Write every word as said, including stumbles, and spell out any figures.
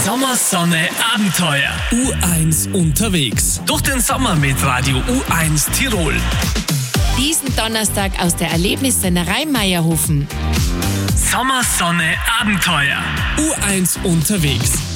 Sommersonne Abenteuer. U eins unterwegs. Durch den Sommer mit Radio U eins Tirol. Diesen Donnerstag aus der Erlebnissennerei Meierhofen. Sommersonne Abenteuer. U eins unterwegs.